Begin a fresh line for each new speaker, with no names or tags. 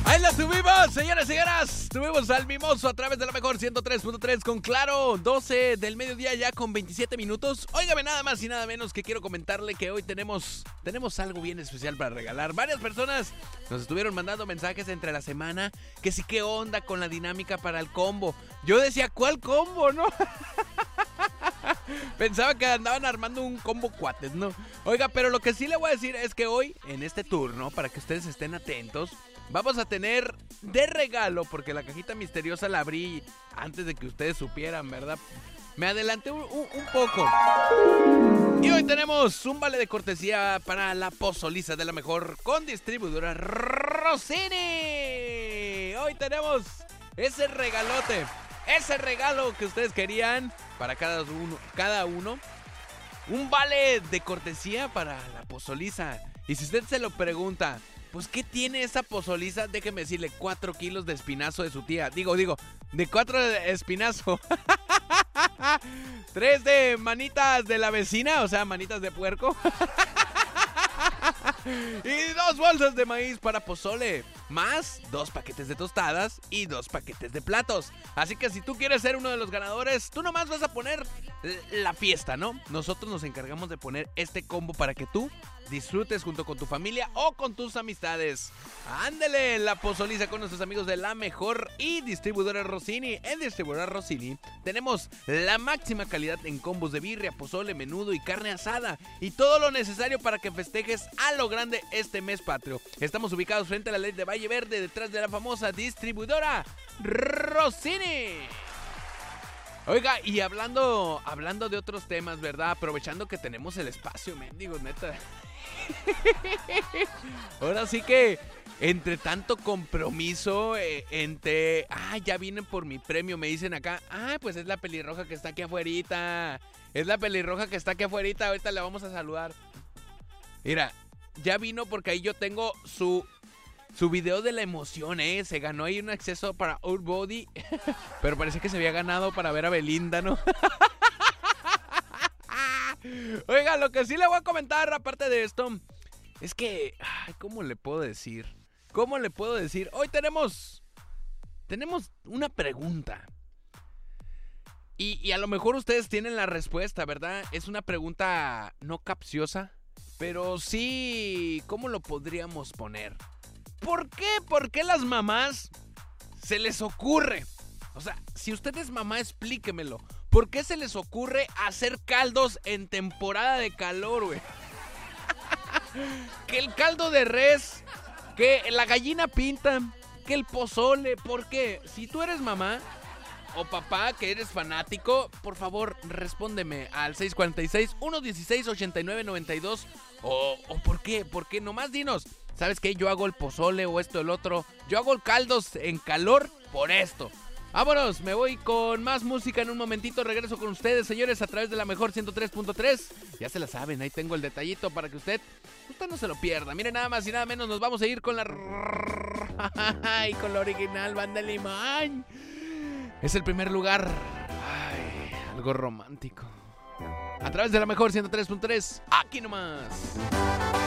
Ahí la tuvimos, señoras y señoras. Tuvimos al Mimoso a través de la mejor 103.3 con Claro, 12 del mediodía ya con 27 minutos. Óigame, nada más y nada menos que quiero comentarle que hoy tenemos algo bien especial para regalar. Varias personas nos estuvieron mandando mensajes entre la semana que sí, qué onda con la dinámica para el combo. Yo decía, ¿cuál combo, no? Pensaba que andaban armando un combo cuates, ¿no? Oiga, pero lo que sí le voy a decir es que hoy, en este turno, para que ustedes estén atentos, vamos a tener de regalo, porque la cajita misteriosa la abrí antes de que ustedes supieran, ¿verdad? Me adelanté un poco. Y hoy tenemos un vale de cortesía para la pozoliza de la mejor con distribuidora Rossini. Hoy tenemos ese regalote, ese regalo que ustedes querían para cada uno. Un vale de cortesía para la pozoliza. Y si usted se lo pregunta, pues ¿qué tiene esa pozoliza? Déjeme decirle, 4 kilos de espinazo de su tía. Digo, de 4 de espinazo. 3 de manitas de la vecina, o sea, manitas de puerco. Y 2 bolsas de maíz para pozole, más 2 paquetes de tostadas y 2 paquetes de platos. Así que si tú quieres ser uno de los ganadores, tú nomás vas a poner la fiesta, ¿no? Nosotros nos encargamos de poner este combo para que tú disfrutes junto con tu familia o con tus amistades. Ándele, la pozoliza con nuestros amigos de La Mejor y Distribuidora Rossini. En Distribuidora Rossini tenemos la máxima calidad en combos de birria, pozole, menudo y carne asada. Y todo lo necesario para que festejes a lo grande este mes patrio. Estamos ubicados frente a la ley de Valle Verde, detrás de la famosa Distribuidora Rossini. Oiga, y hablando de otros temas, ¿verdad? Aprovechando que tenemos el espacio, mendigos, neta. Ahora sí que, entre tanto compromiso, ya vienen por mi premio, me dicen acá. Pues es la pelirroja que está aquí afuerita. Ahorita le vamos a saludar. Mira, ya vino porque ahí yo tengo su video de la emoción, Se ganó ahí un acceso para Old Body. Pero parece que se había ganado para ver a Belinda, ¿no? Oiga, lo que sí le voy a comentar, aparte de esto, es que... ¿Cómo le puedo decir? Hoy tenemos una pregunta. Y a lo mejor ustedes tienen la respuesta, ¿verdad? Es una pregunta no capciosa, pero sí... ¿Cómo lo podríamos poner? ¿Por qué las mamás se les ocurre? O sea, si usted es mamá, explíquemelo. ¿Por qué se les ocurre hacer caldos en temporada de calor, güey? Que el caldo de res, que la gallina pinta, que el pozole. ¿Por qué? Si tú eres mamá o papá que eres fanático, por favor, respóndeme al 646-116-8992. ¿O por qué? Nomás dinos. ¿Sabes qué? Yo hago el pozole o esto, el otro. Yo hago caldos en calor por esto. Vámonos, me voy con más música en un momentito. Regreso con ustedes, señores, a través de la mejor 103.3. Ya se la saben, ahí tengo el detallito para que usted no se lo pierda. Miren, nada más y nada menos, nos vamos a ir con la original Banda Limón. Es el primer lugar. Algo romántico. A través de la mejor 103.3. Aquí nomás.